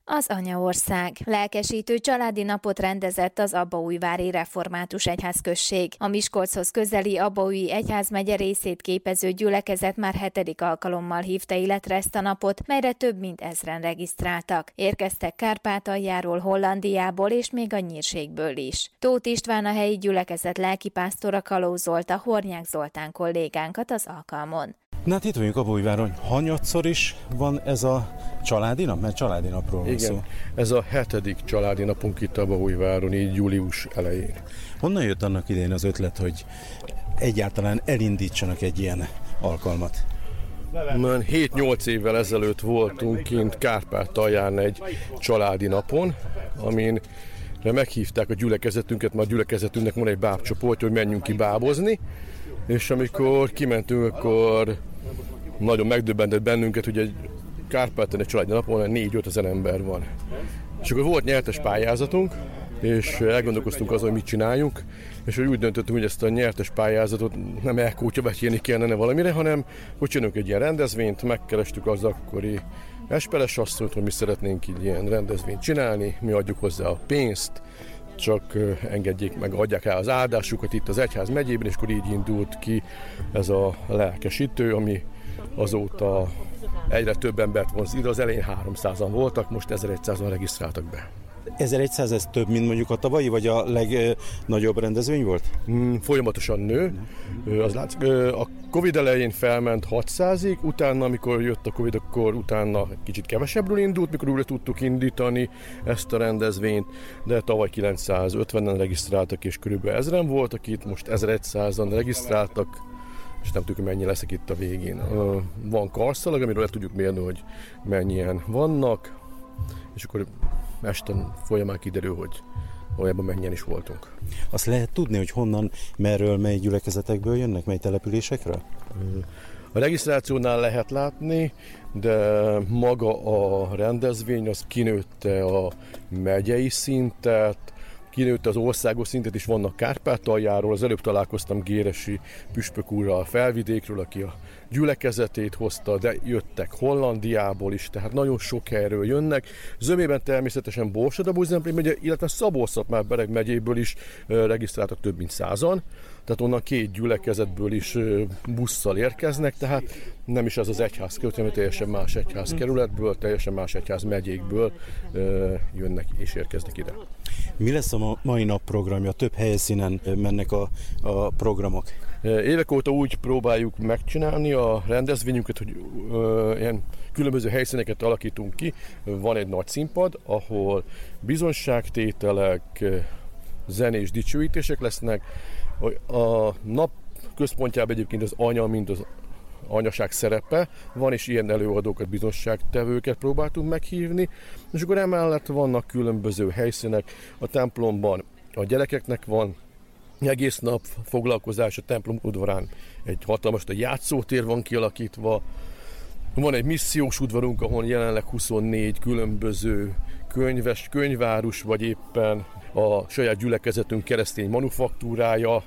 Az Anyaország lelkesítő családi napot rendezett az Abbaújvári Református Egyházközség. A Miskolchoz közeli Abbaúji egyházmegye részét képező gyülekezet már 7. alkalommal hívta életre ezt a napot, melyre több mint 1000-en regisztráltak. Érkeztek Kárpátaljáról, Hollandiából és még a Nyírségből is. Tóth István, a helyi gyülekezet lelkipásztora kalózolta Hornyák Zoltán kollégánkat az alkalmon. Na hát itt vagyunk Abbaújváron, hanyatszor is van ez a családi nap? Mert családi napról van szó. Ez a 7. családi napunk itt Abbaújváron, így július elején. Honnan jött annak idején az ötlet, hogy egyáltalán elindítsanak egy ilyen alkalmat? 7-8 évvel ezelőtt voltunk kint Kárpátalján egy családi napon, amin meghívták a gyülekezetünket, mert a gyülekezetünknek van egy bábcsoportja, hogy menjünk ki bábozni, és amikor kimentünk, akkor nagyon megdöbbentett bennünket, hogy egy Kárpátalján egy családi napon 4-5 ezer ember van. És akkor volt nyertes pályázatunk, és elgondolkoztunk azon, hogy mit csináljunk, és úgy döntöttünk, hogy ezt a nyertes pályázatot nem elkótyabetyélni kellene valamire, hanem hogy csinálunk egy ilyen rendezvényt, megkerestük az akkori esperes asszonyt, hogy mi szeretnénk így ilyen rendezvényt csinálni, mi adjuk hozzá a pénzt, csak engedjék meg, adják el az áldásukat itt az egyház megyében, és akkor így indult ki ez a lelkesítő, ami azóta egyre több embert vonz ide, az elején 300-an voltak, most 1100-an regisztráltak be. 1100, ez több, mint mondjuk a tavalyi, vagy a legnagyobb rendezvény volt? Folyamatosan nő. Az látszik, a Covid elején felment 600-ig, utána, amikor jött a Covid, akkor utána kicsit kevesebbről indult, mikor újra tudtuk indítani ezt a rendezvényt, de tavaly 950-en regisztráltak, és körülbelül 1000-en voltak itt, most 1100-an regisztráltak, és nem tudjuk, mennyi leszek itt a végén. Van karszalag, amiről le tudjuk mérni, hogy mennyien vannak, és akkor este folyamán kiderül, hogy valójában mennyien is voltunk. Azt lehet tudni, hogy honnan, merről, mely gyülekezetekből jönnek, mely településekről? A regisztrációnál lehet látni, de maga a rendezvény az kinőtte a megyei szintet, kinőtte az országos szintet is, vannak Kárpátaljáról, az előbb találkoztam Géresi püspök úrral Felvidékről, aki a gyülekezetét hozta, de jöttek Hollandiából is, tehát nagyon sok helyről jönnek. Zömében természetesen Borsod-Abaúj-Zemplén megye, illetve Szabolcs-Szatmár-Bereg megyéből is regisztráltak több mint 100-an, tehát onnan 2 gyülekezetből is busszal érkeznek, tehát nem is az az egyházkerület, hanem teljesen más egyházkerületből, teljesen más egyház megyékből jönnek és érkeznek ide. Mi lesz a mai nap programja? Több helyszínen mennek a programok. Évek óta úgy próbáljuk megcsinálni a rendezvényünket, hogy ilyen különböző helyszíneket alakítunk ki. Van egy nagy színpad, ahol bizonyságtételek, zenés dicsőítések lesznek. A nap központjában egyébként az anya, mint az anyaság szerepe van, és ilyen előadókat, bizonyságtevőket próbáltunk meghívni, és akkor emellett vannak különböző helyszínek. A templomban a gyerekeknek van egész nap foglalkozás, a templom udvarán egy hatalmas játszótér van kialakítva, van egy missziós udvarunk, ahol jelenleg 24 különböző könyvárus, vagy éppen a saját gyülekezetünk keresztény manufaktúrája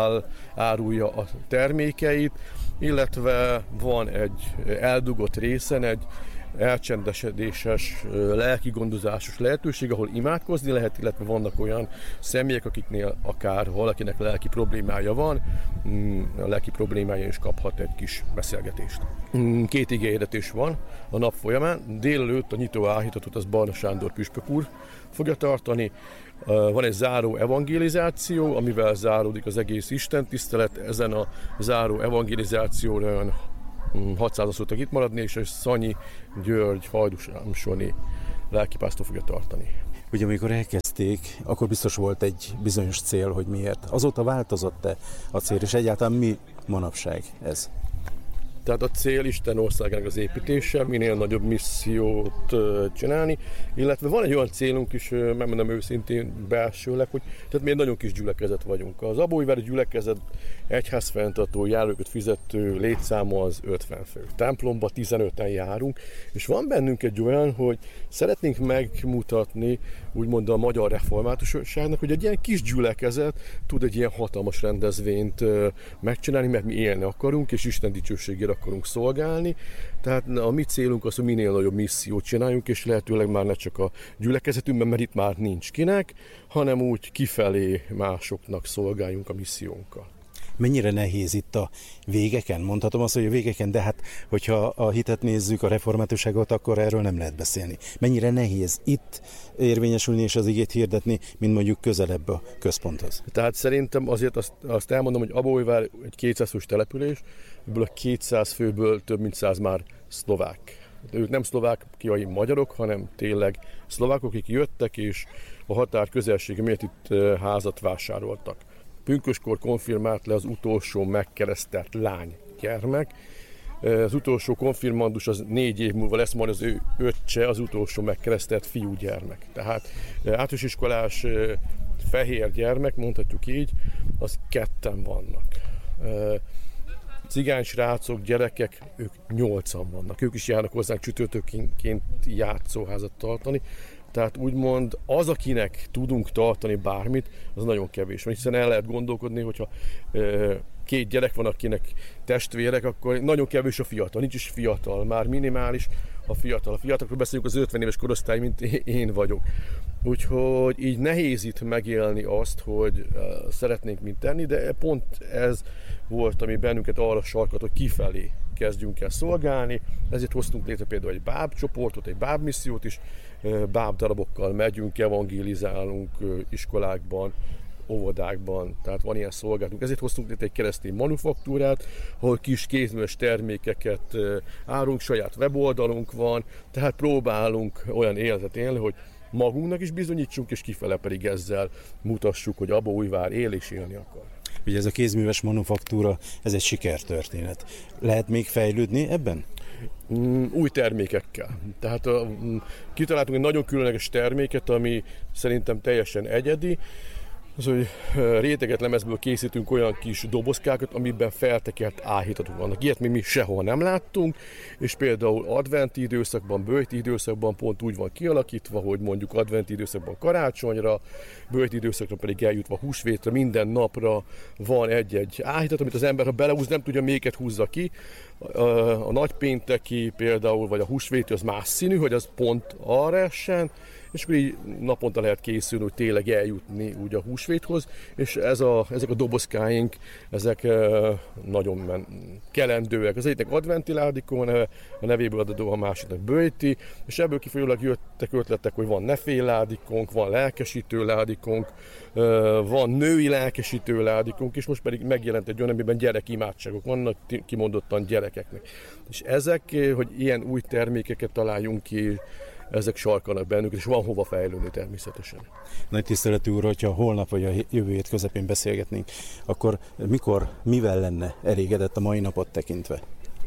árulja a termékeit, illetve van egy eldugott részen egy elcsendesedéses, lelki gondozásos lehetőség, ahol imádkozni lehet, illetve vannak olyan személyek, akiknél akár valakinek lelki problémája van, a lelki problémája is kaphat egy kis beszélgetést. 2 igehirdetés van a nap folyamán. Délelőtt a nyitó áhítatot az Barna Sándor püspök úr fogja tartani. Van egy záró evangelizáció, amivel záródik az egész istentisztelet. Ezen a záró evangelizációra olyan 600-an szoktak itt maradni, és Szanyi György Hajdúsámsoni lelkipásztor fogja tartani. Ugye amikor elkezdték, akkor biztos volt egy bizonyos cél, hogy miért. Azóta változott-e a cél, és egyáltalán mi manapság ez? Tehát a cél Isten országának az építése, minél nagyobb missziót csinálni, illetve van egy olyan célunk is, megmondom őszintén belsőleg, hogy tehát mi egy nagyon kis gyülekezet vagyunk. Az Abbaújvári gyülekezet egyházfenntartó, járókat fizető létszáma az 50 fő. Templomba 15-en járunk, és van bennünk egy olyan, hogy szeretnénk megmutatni, úgymond a magyar reformátusságnak, hogy egy ilyen kis gyülekezet tud egy ilyen hatalmas rendezvényt megcsinálni, mert mi élni akarunk, és Isten dicsőségére akarunk szolgálni, tehát a mi célunk az, hogy minél nagyobb missziót csináljunk, és lehetőleg már ne csak a gyülekezetünkben, mert itt már nincs kinek, hanem úgy kifelé másoknak szolgáljunk a missziónkkal. Mennyire nehéz itt a végeken? Mondhatom azt, hogy a végeken, de hát, hogyha a hitet nézzük, a reformátusságot, akkor erről nem lehet beszélni. Mennyire nehéz itt érvényesülni és az igét hirdetni, mint mondjuk közelebb a központhoz? Tehát szerintem azért azt elmondom, hogy Abaújvár egy 200 fős település, ebből a 200 főből több mint 100 már szlovák. De ők nem szlovákiai magyarok, hanem tényleg szlovákok, akik jöttek és a határ közelsége miatt itt házat vásároltak. Pünköskor konfirmált le az utolsó megkeresztelt lánygyermek. Az utolsó konfirmandus az 4 év múlva lesz majd az ő öccse, az utolsó megkeresztelt fiúgyermek. Tehát általános iskolás fehér gyermek, mondhatjuk így, az 2 vannak. Cigány srácok, gyerekek, ők 8-an vannak. Ők is járnak hozzánk csütörtökként játszóházat tartani. Tehát úgymond az, akinek tudunk tartani bármit, az nagyon kevés. Hiszen el lehet gondolkodni, hogyha 2 gyerek van, akinek testvérek, akkor nagyon kevés a fiatal. Nincs is fiatal, már minimális a fiatal. A fiatalokról beszélünk, az 50 éves korosztály, mint én vagyok. Úgyhogy így nehéz itt megélni azt, hogy szeretnénk mit tenni, de pont ez volt, ami bennünket arra sarkat, hogy kifelé kezdjünk el szolgálni. Ezért hoztunk létre például egy báb csoportot, egy báb missziót is, báb darabokkal megyünk, evangélizálunk iskolákban, óvodákban, tehát van ilyen szolgálatunk. Ezért hoztunk létre egy keresztény manufaktúrát, ahol kis kézműves termékeket árulunk, saját weboldalunk van, tehát próbálunk olyan életet élni, hogy magunknak is bizonyítsunk, és kifele pedig ezzel mutassuk, hogy Abaújvár él és élni akar. Ugye ez a kézműves manufaktúra, ez egy sikertörténet. Lehet még fejlődni ebben? Új termékekkel. Tehát kitaláltunk egy nagyon különleges terméket, ami szerintem teljesen egyedi. Az, hogy réteget lemezből készítünk olyan kis dobozkákat, amiben feltekert áhítatok vannak. Ilyet még mi sehol nem láttunk, és például adventi időszakban, böjti időszakban pont úgy van kialakítva, hogy mondjuk adventi időszakban karácsonyra, böjti időszakra pedig eljutva húsvétre, minden napra van egy áhítat, amit az ember, ha belehúz, nem tudja melyiket húzza ki. A nagypénteki például, vagy a húsvéti az más színű, hogy az pont arra essen, és akkor így naponta lehet készülni, hogy tényleg eljutni úgy a húsvéthoz, és ezek a dobozkáink, ezek nagyon kelendőek. Az egyiknek adventi ládikó, a nevéből adódó, a másiknak böjti, és ebből kifolyólag jöttek ötletek, hogy van nefél ládikónk, van lelkesítő ládikónk, van női lelkesítő ládikónk, és most pedig megjelent egy olyan, amiben gyerekimádságok vannak, kimondottan gyerekeknek. És ezek, hogy ilyen új termékeket találjunk ki, ezek sarkalnak bennük, és van hova fejlődni természetesen. Nagy tiszteletű úr, hogyha holnap vagy a jövő hét közepén beszélgetnénk, akkor mivel lenne elégedett a mai napot tekintve?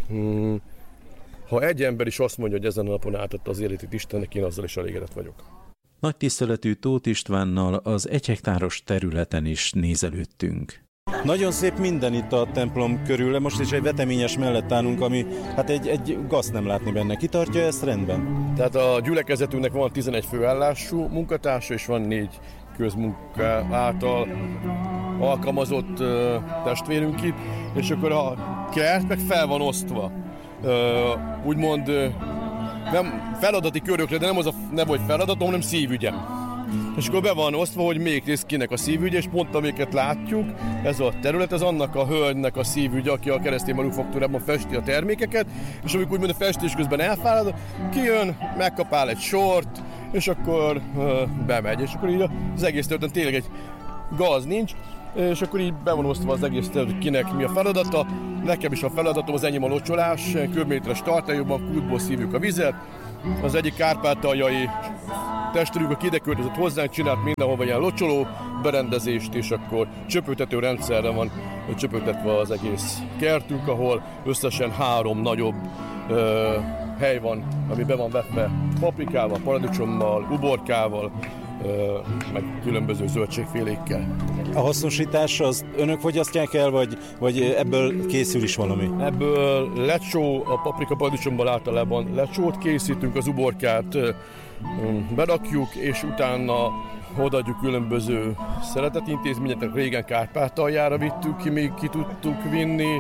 Ha egy ember is azt mondja, hogy ezen a napon átadta az életét Istennek, én azzal is elégedett vagyok. Nagy tiszteletű Tóth Istvánnal az 1 hektáros területen is nézelődtünk. Nagyon szép minden itt a templom körül, most is egy veteményes mellett állunk, ami hát egy gazt nem látni benne. Ki tartja ezt rendben? Tehát a gyülekezetünknek van 11 főállású munkatársa, és van 4 közmunka által alkalmazott testvérünk itt, és akkor a kert meg fel van osztva. Úgymond nem feladati körökre, de nem az a neve, hogy feladatom, hanem szívügyem. És akkor be van osztva, hogy még rész kinek a szívügye, és pont amiket látjuk, ez a terület, ez annak a hölgynek a szívügye, aki a keresztény manufaktúrában festi a termékeket, és amikor úgymond a festés közben elfárad, kijön, megkapál egy sort, és akkor bemegy, és akkor így az egész területen tényleg egy gaz nincs, és akkor így be van osztva az egész terület, hogy kinek mi a feladata. Nekem is a feladatom, az enyém a locsolás, köbméteres tartályokban kútból szívjuk a vizet. Az egyik kárpátaljai testvérünk, aki ide költözött hozzánk, csinált mindenhol ilyen locsoló berendezést, és akkor csöpögtető rendszerre van csöpögtetve az egész kertünk, ahol összesen 3 nagyobb hely van, ami be van vetve paprikával, paradicsommal, uborkával, meg különböző zöldségfélékkel. A hasznosítás az önök fogyasztják el, vagy ebből készül is valami? Ebből lecsó, a paprika paradicsomból általában lecsót készítünk, az uborkát berakjuk, és utána odaadjuk különböző szeretetintézményeknek. Régen Kárpátaljára vittük ki, még ki tudtuk vinni,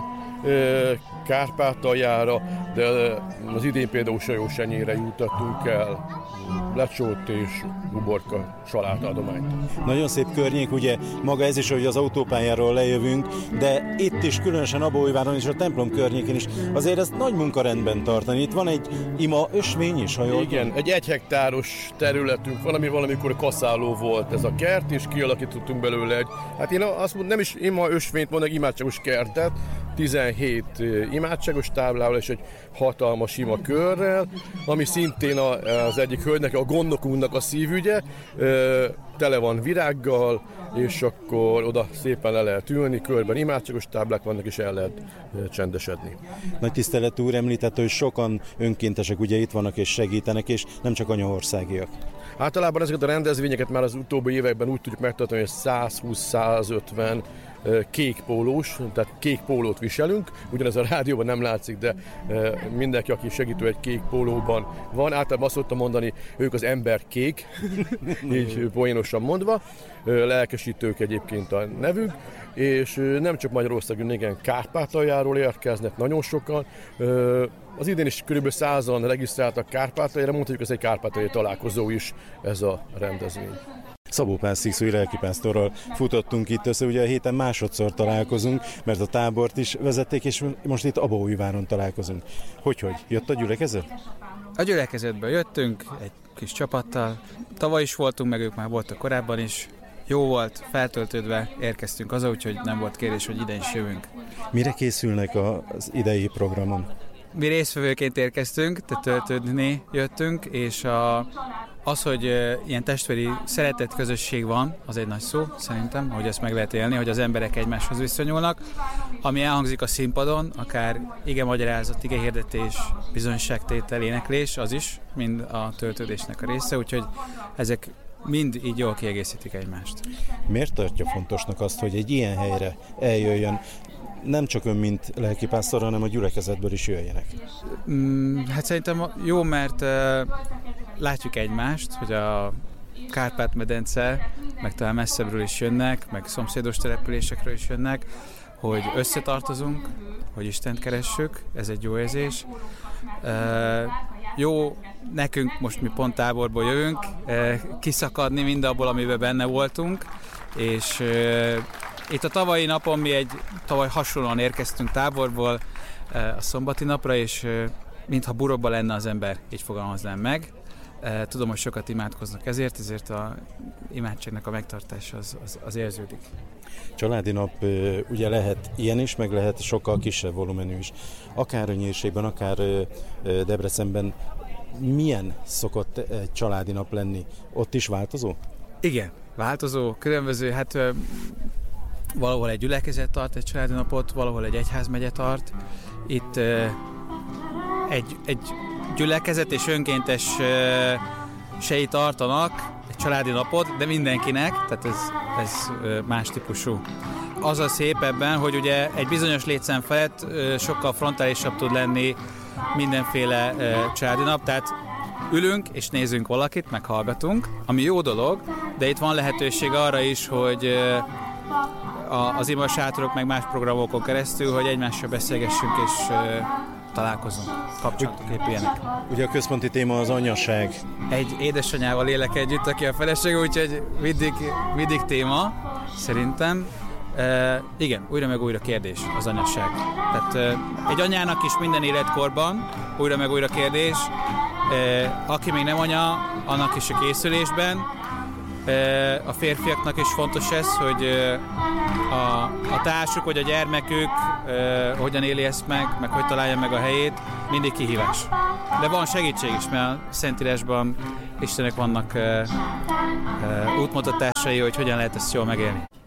Kárpátaljára, de az idén például Sajósenyére jutottunk el, lecsót és uborka salátadományt. Nagyon szép környék, ugye maga ez is, hogy az autópályáról lejövünk, de itt is, különösen Abaújváron és a templom környékén is, azért ezt nagy munkarendben tartani. Itt van egy ima ösvény is, ha jól Igen, tudom. egy 1 hektáros területünk van, ami valamikor kaszáló volt ez a kert, és kialakítottunk belőle egy, hát én azt mondom, nem is ima ösvényt mondok, imádságos kertet, 17 imádságos táblával és egy hatalmas ima körrel, ami szintén az egyik hölgynek, a gondnokunknak a szívügye, tele van virággal, és akkor oda szépen le lehet ülni, körben imádságos táblák vannak, és el lehet csendesedni. Nagy tisztelet úr említette, hogy sokan önkéntesek ugye itt vannak és segítenek, és nem csak anyaországiak. Általában ezeket a rendezvényeket már az utóbbi években úgy tudjuk megtartani, hogy 120-150 kék pólós, tehát kék pólót viselünk, ugyanez a rádióban nem látszik, de mindenki, aki segítő egy kék pólóban van, általában azt szoktam mondani, ők az ember kék, így poénosan mondva, lelkesítők egyébként a nevük, és nem csak Magyarországon, igen, Kárpátaljáról érkeznek nagyon sokan, az idén is kb. 100-an regisztráltak Kárpátaljára, mondhatjuk, ez egy kárpátaljai találkozó is ez a rendezvény. Szabó Pál Szikszói lelkipásztorral futottunk itt össze, ugye a héten másodszor találkozunk, mert a tábort is vezették, és most itt Abaújváron találkozunk. Hogy? Jött a gyülekezet? A gyülekezetből jöttünk egy kis csapattal. Tavaly is voltunk, meg ők már voltak korábban is. Jó volt, feltöltődve érkeztünk haza, úgyhogy nem volt kérdés, hogy ide is jövünk. Mire készülnek az idei programon? Mi résztvevőként érkeztünk, tehát töltődni jöttünk, és az, hogy ilyen testvéri szeretett közösség van, az egy nagy szó, szerintem, hogy ezt meg lehet élni, hogy az emberek egymáshoz viszonyulnak. Ami elhangzik a színpadon, akár igemagyarázat, igehirdetés, bizonyságtétel, éneklés, az is mind a töltődésnek a része, úgyhogy ezek mind így jól kiegészítik egymást. Miért tartja fontosnak azt, hogy egy ilyen helyre eljöjjön, nem csak ön, mint lelkipásztor, hanem a gyülekezetből is jöjjenek? Hát szerintem jó, mert látjuk egymást, hogy a Kárpát-medence, meg talán messzebbről is jönnek, meg szomszédos településekről is jönnek, hogy összetartozunk, hogy Istent keressük, ez egy jó érzés. Jó nekünk, most mi pont táborból jövünk, kiszakadni mindabból, amiben benne voltunk, és itt a tavalyi napon mi tavaly hasonlóan érkeztünk táborból a szombati napra, és mintha burokba lenne az ember, így fogalmaznám meg. Tudom, hogy sokat imádkoznak ezért a imádságnak a megtartása az érződik. Családi nap ugye lehet ilyen is, meg lehet sokkal kisebb volumenű is. Akár a Nyírségben, akár Debrecenben milyen szokott egy családi nap lenni? Ott is változó? Igen, változó, különböző, hát valahol egy gyülekezet tart egy családi napot, valahol egy egyházmegye tart. Itt egy gyülekezet és önkéntesei tartanak egy családi napot, de mindenkinek, tehát ez más típusú. Az a szép ebben, hogy ugye egy bizonyos létszám felett sokkal frontálisabb tud lenni mindenféle családi nap, tehát ülünk és nézünk valakit, meghallgatunk, ami jó dolog, de itt van lehetőség arra is, hogy az imasátorok meg más programokon keresztül, hogy egymással beszélgessünk és találkozunk, kapcsolatok épüljenek. Ugye a központi téma az anyaság. Egy édesanyával élek együtt, aki a feleség, úgyhogy mindig téma, szerintem. Igen, újra meg újra kérdés az anyaság. Tehát egy anyának is minden életkorban újra meg újra kérdés. Aki még nem anya, annak is a készülésben. A férfiaknak is fontos ez, hogy a társuk vagy a gyermekük hogyan éli ezt meg hogy találja meg a helyét, mindig kihívás. De van segítség is, mert a Szentírásban Istennek vannak útmutatásai, hogy hogyan lehet ezt jól megélni.